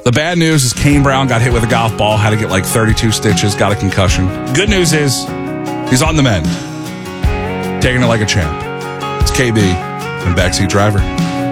The bad news is Kane Brown got hit with a golf ball, had to get like 32 stitches, got a concussion. Good news is he's on the mend. Taking it like a champ. It's KB and Backseat Driver.